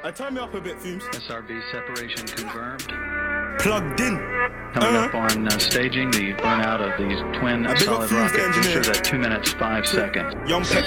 Turn me up a bit, Fumes. SRB separation confirmed. Plugged in. Coming up on staging the burnout of these twin big up solid Fumes, the rocket engineer. boosters at 2 minutes 5 seconds. Young Pep